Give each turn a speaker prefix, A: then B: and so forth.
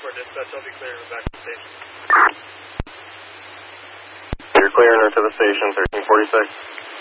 A: dispatch. I'll be clearing her back to the station.
B: You're clearing her to the station, 1346.